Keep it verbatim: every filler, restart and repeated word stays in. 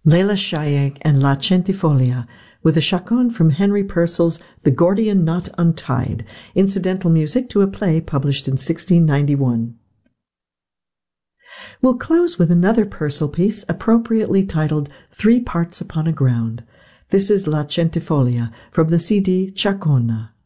Leila Shayek and La Centifolia, with a chaconne from Henry Purcell's The Gordian Knot Untied, incidental music to a play published in sixteen ninety-one. We'll close with another Purcell piece appropriately titled Three Parts Upon a Ground. This is La Centifolia from the C D Chacona.